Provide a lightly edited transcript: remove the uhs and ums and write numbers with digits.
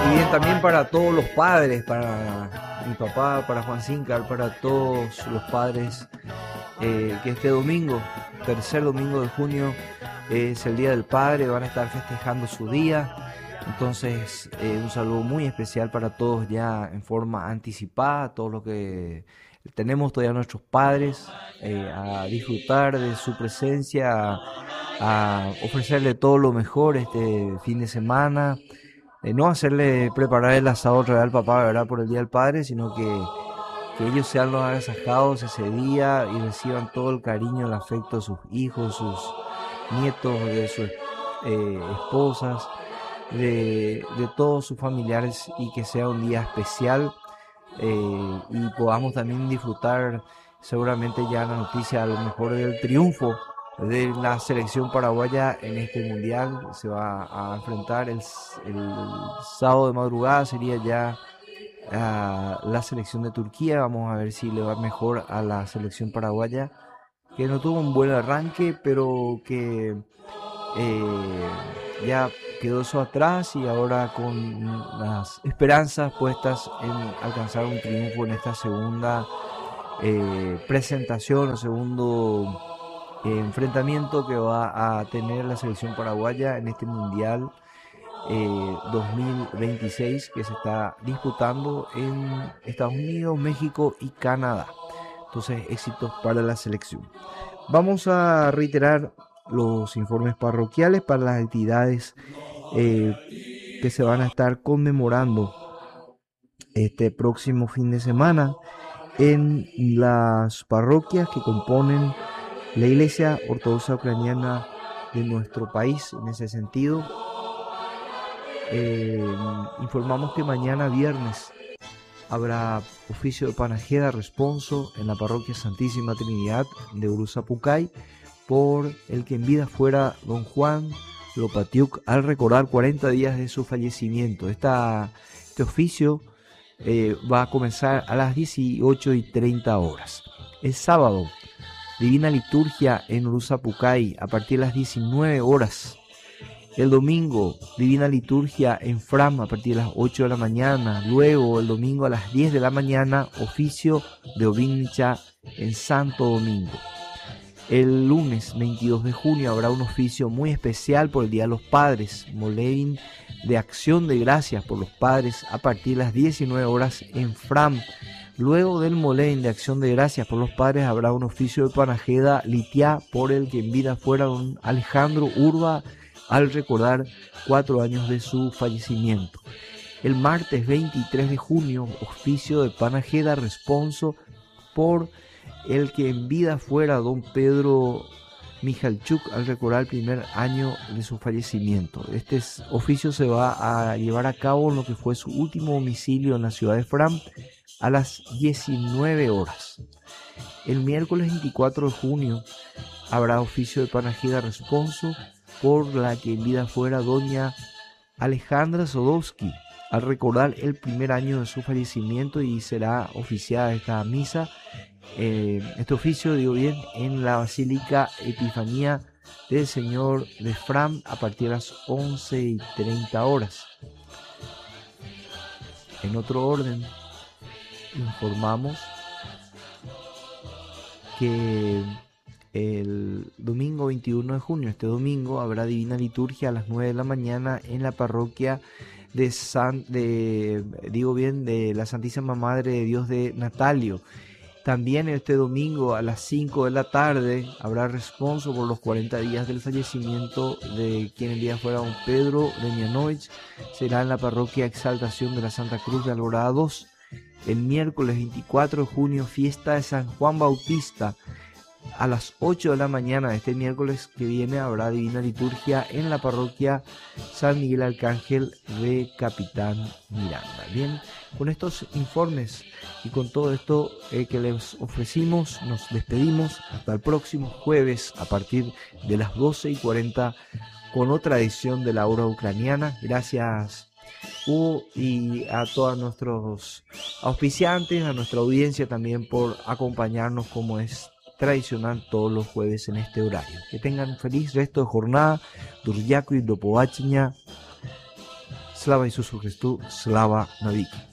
Y bien también para todos los padres, para mi papá, para Juan Cincar, para todos los padres, que este domingo, tercer domingo de junio, es el Día del Padre, van a estar festejando su día. Entonces, un saludo muy especial para todos ya en forma anticipada, todos los que tenemos todavía nuestros padres, a disfrutar de su presencia, a ofrecerle todo lo mejor este fin de semana, no hacerle preparar el asado real papá, ¿verdad? Por el Día del Padre, sino que ellos sean los agasajados ese día y reciban todo el cariño, el afecto de sus hijos, sus nietos, de sus esposas, de todos sus familiares, y que sea un día especial, y podamos también disfrutar seguramente ya la noticia a lo mejor del triunfo de la selección paraguaya en este mundial. Se va a enfrentar el sábado de madrugada, sería ya a la selección de Turquía. Vamos a ver si le va mejor a la selección paraguaya, que no tuvo un buen arranque, pero que eh, ya quedó eso atrás, y ahora con las esperanzas puestas en alcanzar un triunfo en esta segunda presentación o segundo enfrentamiento que va a tener la selección paraguaya en este mundial 2026, que se está disputando en Estados Unidos, México y Canadá. Entonces, éxitos para la selección. Vamos a reiterar los informes parroquiales para las actividades eh, que se van a estar conmemorando este próximo fin de semana en las parroquias que componen la Iglesia Ortodoxa Ucraniana de nuestro país. En ese sentido, eh, informamos que mañana viernes habrá oficio de Panajeda Responso en la parroquia Santísima Trinidad de Uruzapucay, por el que en vida fuera don Juan Lopatiuk, al recordar 40 días de su fallecimiento. Este oficio va a comenzar a las 18:30 horas. El sábado, Divina Liturgia en Uruzapucay a partir de las 19 horas. El domingo, Divina Liturgia en Fram a partir de las 8 de la mañana. Luego, el domingo a las 10 de la mañana, oficio de Ovincha en Santo Domingo. El lunes 22 de junio habrá un oficio muy especial por el Día de los Padres, Molein de Acción de Gracias por los Padres a partir de las 19 horas en Fram. Luego del Molein de Acción de Gracias por los Padres habrá un oficio de Panajeda Litiá, por el que en vida fuera don Alejandro Urba, al recordar 4 años de su fallecimiento. El martes 23 de junio, oficio de Panajeda Responso, por el que en vida fuera don Pedro Michalchuk, al recordar el primer año de su fallecimiento. Este oficio se va a llevar a cabo en lo que fue su último domicilio en la ciudad de Fram a las 19 horas. El miércoles 24 de junio habrá oficio de Panajeda Responso, por la que en vida fuera doña Alejandra Sodowski, al recordar el primer año de su fallecimiento, y será oficiada esta misa, este oficio, digo bien, en la Basílica Epifanía del Señor de Fram a partir de las 11:30 horas. En otro orden, informamos que el domingo 21 de junio, este domingo, habrá Divina Liturgia a las 9 de la mañana en la parroquia de la Santísima Madre de Dios de Natalio. También este domingo a las 5 de la tarde habrá responso por los 40 días del fallecimiento de quien el día fuera don Pedro de Mianovich. Será en la parroquia Exaltación de la Santa Cruz de Alborada 2. El miércoles 24 de junio, fiesta de San Juan Bautista. A las 8 de la mañana de este miércoles que viene habrá Divina Liturgia en la parroquia San Miguel Arcángel de Capitán Miranda. Bien, con estos informes y con todo esto que les ofrecimos, nos despedimos hasta el próximo jueves a partir de las 12:40 con otra edición de la Hora Ucraniana. Gracias Hugo, y a todos nuestros auspiciantes, a nuestra audiencia también, por acompañarnos como es tradicional todos los jueves en este horario. Que tengan feliz resto de jornada. Duryaku y Dopovachiña. Slava Isuzu Christu, Slava Naviki.